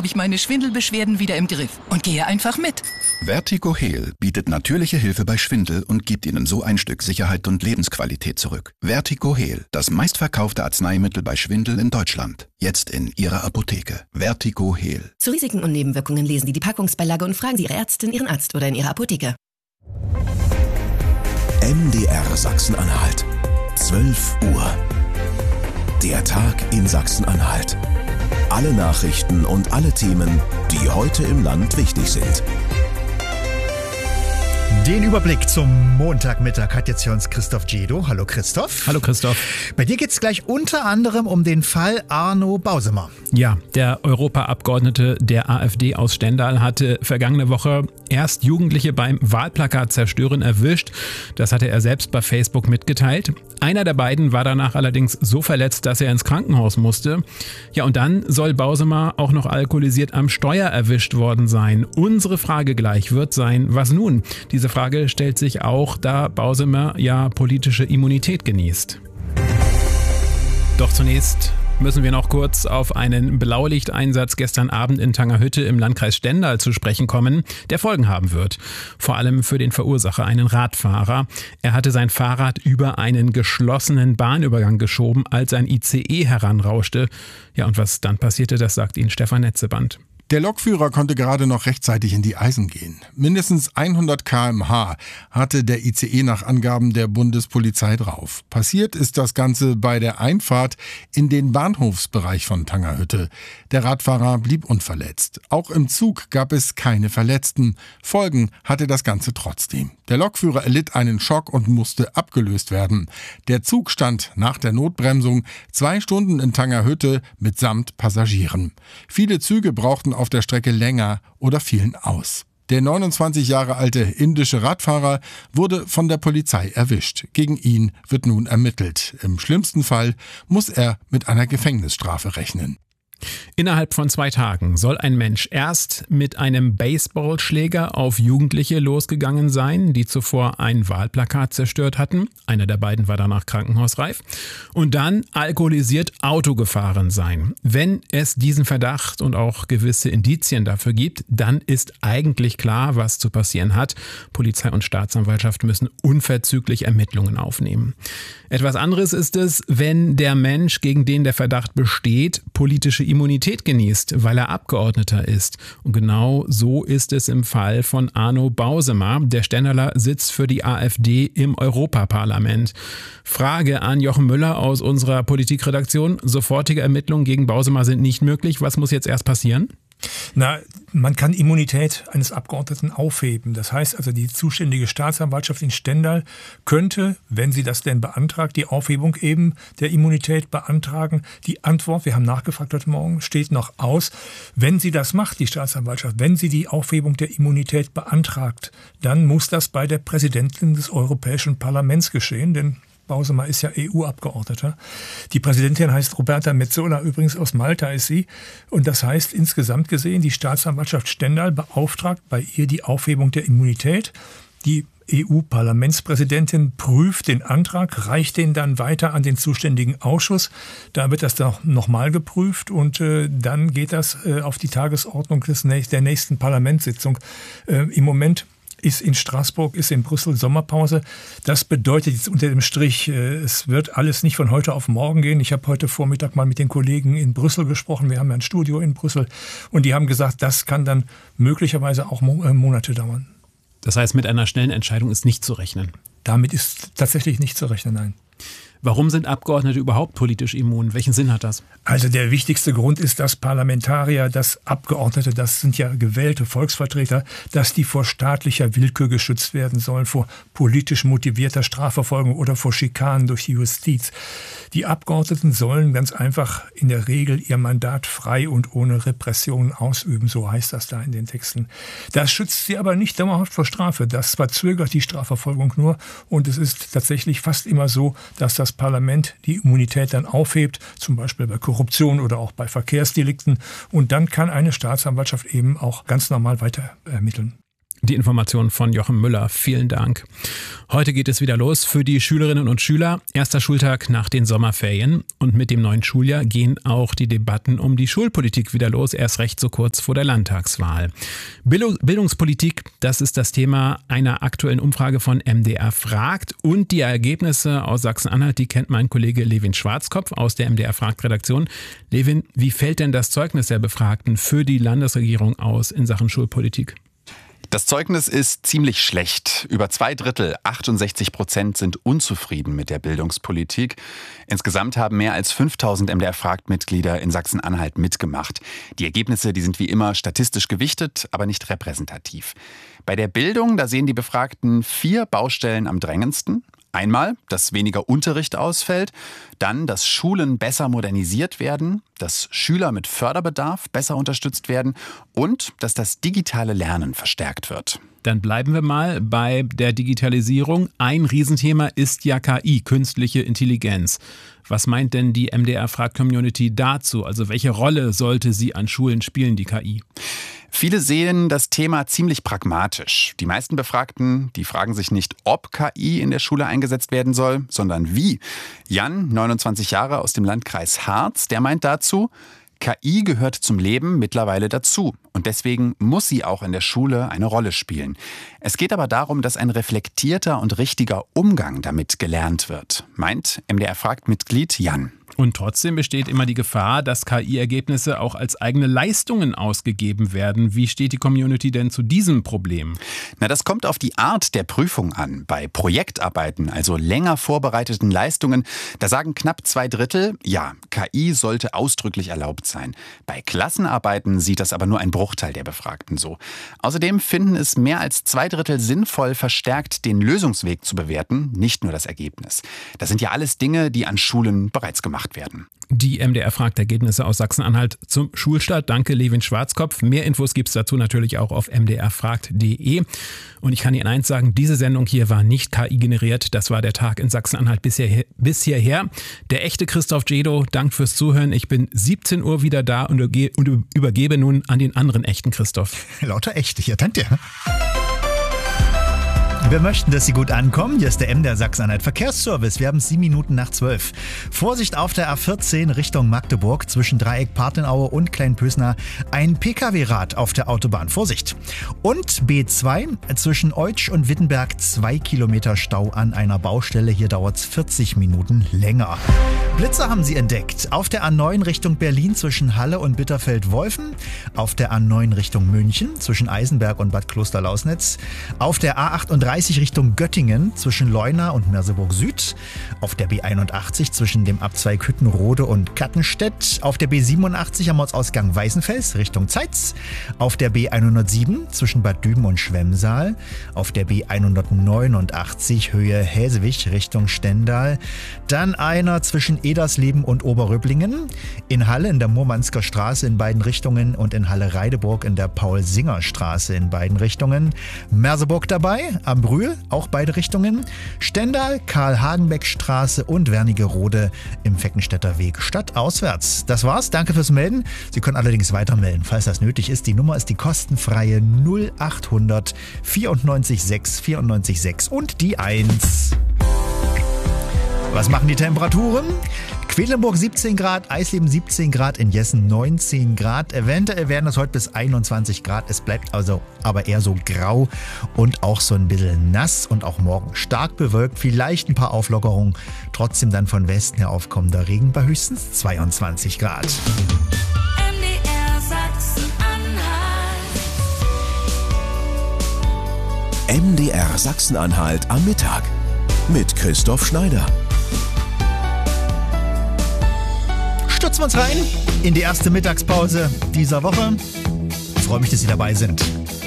habe ich meine Schwindelbeschwerden wieder im Griff und gehe einfach mit. VertigoHeal bietet natürliche Hilfe bei Schwindel und gibt Ihnen so ein Stück Sicherheit und Lebensqualität zurück. VertigoHeal, das meistverkaufte Arzneimittel bei Schwindel in Deutschland. Jetzt in Ihrer Apotheke. VertigoHeal. Zu Risiken und Nebenwirkungen lesen Sie die Packungsbeilage und fragen Sie Ihre Ärztin, Ihren Arzt oder in Ihrer Apotheke. MDR Sachsen-Anhalt. 12 Uhr. Der Tag in Sachsen-Anhalt. Alle Nachrichten und alle Themen, die heute im Land wichtig sind. Den Überblick zum Montagmittag hat jetzt für uns Christoph Djedo. Hallo Christoph. Hallo Christoph. Bei dir geht es gleich unter anderem um den Fall Arno Bausemer. Ja, der Europaabgeordnete der AfD aus Stendal hatte vergangene Woche erst Jugendliche beim Wahlplakatzerstören erwischt. Das hatte er selbst bei Facebook mitgeteilt. Einer der beiden war danach allerdings so verletzt, dass er ins Krankenhaus musste. Ja, und dann soll Bausemer auch noch alkoholisiert am Steuer erwischt worden sein. Unsere Frage gleich wird sein, was nun? Diese Frage stellt sich auch, da Bausemer ja politische Immunität genießt. Doch zunächst müssen wir noch kurz auf einen Blaulichteinsatz gestern Abend in Tangerhütte im Landkreis Stendal zu sprechen kommen, der Folgen haben wird. Vor allem für den Verursacher, einen Radfahrer. Er hatte sein Fahrrad über einen geschlossenen Bahnübergang geschoben, als ein ICE heranrauschte. Ja, und was dann passierte, das sagt Ihnen Stefan Netzeband. Der Lokführer konnte gerade noch rechtzeitig in die Eisen gehen. Mindestens 100 km/h hatte der ICE nach Angaben der Bundespolizei drauf. Passiert ist das Ganze bei der Einfahrt in den Bahnhofsbereich von Tangerhütte. Der Radfahrer blieb unverletzt. Auch im Zug gab es keine Verletzten. Folgen hatte das Ganze trotzdem. Der Lokführer erlitt einen Schock und musste abgelöst werden. Der Zug stand nach der Notbremsung 2 Stunden in Tangerhütte mitsamt Passagieren. Viele Züge brauchten auf der Strecke länger oder fielen aus. Der 29 Jahre alte indische Radfahrer wurde von der Polizei erwischt. Gegen ihn wird nun ermittelt. Im schlimmsten Fall muss er mit einer Gefängnisstrafe rechnen. Innerhalb von 2 Tagen soll ein Mensch erst mit einem Baseballschläger auf Jugendliche losgegangen sein, die zuvor ein Wahlplakat zerstört hatten. Einer der beiden war danach krankenhausreif. Und dann alkoholisiert Auto gefahren sein. Wenn es diesen Verdacht und auch gewisse Indizien dafür gibt, dann ist eigentlich klar, was zu passieren hat. Polizei und Staatsanwaltschaft müssen unverzüglich Ermittlungen aufnehmen. Etwas anderes ist es, wenn der Mensch, gegen den der Verdacht besteht, politische Immunität genießt, weil er Abgeordneter ist. Und genau so ist es im Fall von Arno Bausemer. Der Stendaler sitzt für die AfD im Europaparlament. Frage an Jochen Müller aus unserer Politikredaktion. Sofortige Ermittlungen gegen Bausemer sind nicht möglich. Was muss jetzt erst passieren? Na, man kann Immunität eines Abgeordneten aufheben. Das heißt also, die zuständige Staatsanwaltschaft in Stendal könnte, wenn sie das denn beantragt, die Aufhebung eben der Immunität beantragen. Die Antwort, wir haben nachgefragt heute Morgen, steht noch aus. Wenn sie das macht, die Staatsanwaltschaft, wenn sie die Aufhebung der Immunität beantragt, dann muss das bei der Präsidentin des Europäischen Parlaments geschehen, denn Bausemer ist ja EU-Abgeordneter. Die Präsidentin heißt Roberta Metsola, übrigens aus Malta ist sie. Und das heißt insgesamt gesehen, die Staatsanwaltschaft Stendal beauftragt bei ihr die Aufhebung der Immunität. Die EU-Parlamentspräsidentin prüft den Antrag, reicht den dann weiter an den zuständigen Ausschuss. Da wird das dann nochmal geprüft und dann geht das auf die Tagesordnung der nächsten Parlamentssitzung. Im Moment ist in Straßburg, ist in Brüssel Sommerpause. Das bedeutet jetzt unter dem Strich, es wird alles nicht von heute auf morgen gehen. Ich habe heute Vormittag mal mit den Kollegen in Brüssel gesprochen. Wir haben ja ein Studio in Brüssel und die haben gesagt, das kann dann möglicherweise auch Monate dauern. Das heißt, mit einer schnellen Entscheidung ist nicht zu rechnen? Damit ist tatsächlich nicht zu rechnen, nein. Warum sind Abgeordnete überhaupt politisch immun? Welchen Sinn hat das? Also der wichtigste Grund ist, dass Parlamentarier, dass Abgeordnete, das sind ja gewählte Volksvertreter, dass die vor staatlicher Willkür geschützt werden sollen, vor politisch motivierter Strafverfolgung oder vor Schikanen durch die Justiz. Die Abgeordneten sollen ganz einfach in der Regel ihr Mandat frei und ohne Repression ausüben, so heißt das da in den Texten. Das schützt sie aber nicht dauerhaft vor Strafe. Das verzögert die Strafverfolgung nur und es ist tatsächlich fast immer so, dass das Parlament die Immunität dann aufhebt, zum Beispiel bei Korruption oder auch bei Verkehrsdelikten. Und dann kann eine Staatsanwaltschaft eben auch ganz normal weiter ermitteln. Die Information von Jochen Müller. Vielen Dank. Heute geht es wieder los für die Schülerinnen und Schüler. Erster Schultag nach den Sommerferien. Und mit dem neuen Schuljahr gehen auch die Debatten um die Schulpolitik wieder los. Erst recht so kurz vor der Landtagswahl. Bildungspolitik, das ist das Thema einer aktuellen Umfrage von MDR fragt. Und die Ergebnisse aus Sachsen-Anhalt, die kennt mein Kollege Levin Schwarzkopf aus der MDR fragt Redaktion. Levin, wie fällt denn das Zeugnis der Befragten für die Landesregierung aus in Sachen Schulpolitik? Das Zeugnis ist ziemlich schlecht. Über 2/3, 68%, sind unzufrieden mit der Bildungspolitik. Insgesamt haben mehr als 5000 MDR-Fragt-Mitglieder in Sachsen-Anhalt mitgemacht. Die Ergebnisse, die sind wie immer statistisch gewichtet, aber nicht repräsentativ. Bei der Bildung, da sehen die Befragten 4 Baustellen am drängendsten. Einmal, dass weniger Unterricht ausfällt, dann, dass Schulen besser modernisiert werden, dass Schüler mit Förderbedarf besser unterstützt werden und dass das digitale Lernen verstärkt wird. Dann bleiben wir mal bei der Digitalisierung. Ein Riesenthema ist ja KI, künstliche Intelligenz. Was meint denn die MDR-Fragt-Community dazu? Also welche Rolle sollte sie an Schulen spielen, die KI? Viele sehen das Thema ziemlich pragmatisch. Die meisten Befragten, die fragen sich nicht, ob KI in der Schule eingesetzt werden soll, sondern wie. Jan, 29 Jahre, aus dem Landkreis Harz, der meint dazu, KI gehört zum Leben mittlerweile dazu und deswegen muss sie auch in der Schule eine Rolle spielen. Es geht aber darum, dass ein reflektierter und richtiger Umgang damit gelernt wird, meint MDR-Fragt-Mitglied Jan. Und trotzdem besteht immer die Gefahr, dass KI-Ergebnisse auch als eigene Leistungen ausgegeben werden. Wie steht die Community denn zu diesem Problem? Na, das kommt auf die Art der Prüfung an. Bei Projektarbeiten, also länger vorbereiteten Leistungen, da sagen knapp 2/3, ja, KI sollte ausdrücklich erlaubt sein. Bei Klassenarbeiten sieht das aber nur ein Bruchteil der Befragten so. Außerdem finden es mehr als 2/3 sinnvoll, verstärkt den Lösungsweg zu bewerten, nicht nur das Ergebnis. Das sind ja alles Dinge, die an Schulen bereits gemacht werden. Die MDR-Fragt-Ergebnisse aus Sachsen-Anhalt zum Schulstart. Danke, Levin Schwarzkopf. Mehr Infos gibt es dazu natürlich auch auf mdrfragt.de. Und ich kann Ihnen eins sagen, diese Sendung hier war nicht KI generiert. Das war der Tag in Sachsen-Anhalt bis hierher. Der echte Christoph Jedo, Dank fürs Zuhören. Ich bin 17 Uhr wieder da und übergebe nun an den anderen echten Christoph. Lauter echte hier, danke dir. Wir möchten, dass Sie gut ankommen. Hier ist der MDR Sachsen-Anhalt Verkehrsservice. Wir haben 7 Minuten nach 12. Vorsicht auf der A14 Richtung Magdeburg zwischen Dreieck Partenaue und Kleinpösner. Ein Pkw-Rad auf der Autobahn. Vorsicht. Und B2 zwischen Eutsch und Wittenberg 2 Kilometer Stau an einer Baustelle. Hier dauert es 40 Minuten länger. Blitzer haben Sie entdeckt. Auf der A9 Richtung Berlin zwischen Halle und Bitterfeld-Wolfen. Auf der A9 Richtung München zwischen Eisenberg und Bad Klosterlausnitz. Auf der A38 Richtung Göttingen zwischen Leuna und Merseburg Süd, auf der B81 zwischen dem Abzweig Hüttenrode und Kattenstedt, auf der B87 am Ortsausgang Weißenfels Richtung Zeitz, auf der B107 zwischen Bad Düben und Schwemmsaal, auf der B189 Höhe Häsewig Richtung Stendal, dann einer zwischen Edersleben und Oberröblingen, in Halle in der Murmansker Straße in beiden Richtungen und in Halle-Reideburg in der Paul-Singer-Straße in beiden Richtungen, Merseburg dabei, am Brühl, auch beide Richtungen, Stendal, Karl-Hagenbeck-Straße und Wernigerode im Feckenstädter Weg stadtauswärts. Das war's, danke fürs Melden. Sie können allerdings weitermelden, falls das nötig ist. Die Nummer ist die kostenfreie 0800 94 6 94 6 und die 1. Was machen die Temperaturen? Quedlinburg 17 Grad, Eisleben 17 Grad, in Jessen 19 Grad. Eventuell werden es heute bis 21 Grad. Es bleibt also aber eher so grau und auch so ein bisschen nass und auch morgen stark bewölkt. Vielleicht ein paar Auflockerungen. Trotzdem dann von Westen her aufkommender Regen bei höchstens 22 Grad. MDR Sachsen-Anhalt. MDR Sachsen-Anhalt am Mittag mit Christoph Schneider. Stürzen wir uns rein in die erste Mittagspause dieser Woche. Ich freue mich, dass Sie dabei sind.